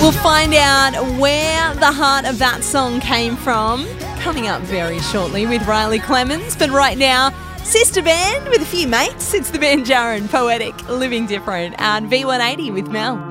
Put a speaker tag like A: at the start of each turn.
A: We'll find out where the heart of that song came from coming up very shortly with Riley Clemens. But right now, sister band with a few mates. It's the Banjaran Poetic, Living Different, and V180 with Mel.